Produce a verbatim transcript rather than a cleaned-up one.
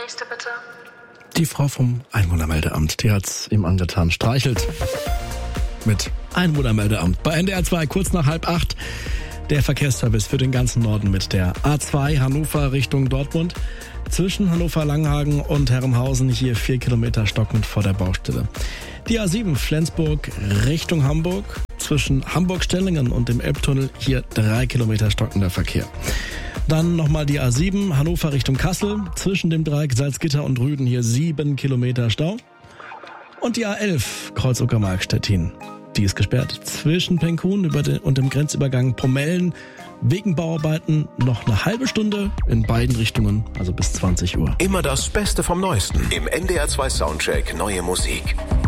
nächste bitte. Die Frau vom Einwohnermeldeamt, die hat's ihm angetan, streichelt mit Einwohnermeldeamt. Bei N D R zwei kurz nach halb acht der Verkehrsservice für den ganzen Norden mit der A zwei Hannover Richtung Dortmund. Zwischen Hannover-Langenhagen und Herrenhausen hier vier Kilometer stockend vor der Baustelle. Die A sieben Flensburg Richtung Hamburg. Zwischen Hamburg-Stellingen und dem Elbtunnel hier drei Kilometer stockender Verkehr. Dann nochmal die A sieben Hannover Richtung Kassel. Zwischen dem Dreieck Salzgitter und Rüden hier sieben Kilometer Stau. Und die A elf Kreuz-Uckermark-Stettin. Die ist gesperrt zwischen Penkhuhn über den, und dem Grenzübergang Pomellen. Wegen Bauarbeiten noch eine halbe Stunde in beiden Richtungen, also bis zwanzig Uhr. Immer das Beste vom Neuesten im N D R zwei Soundcheck Neue Musik.